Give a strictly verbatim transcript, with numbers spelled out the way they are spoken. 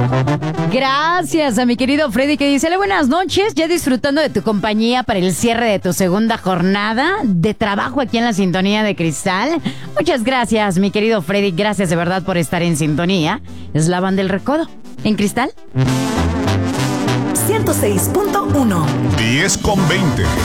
Gracias a mi querido Freddy, que dice: buenas noches, ya disfrutando de tu compañía para el cierre de tu segunda jornada de trabajo aquí en la sintonía de Cristal. Muchas gracias, mi querido Freddy, gracias de verdad por estar en sintonía. Es la banda del Recodo, en Cristal ciento seis punto uno. diez con veinte.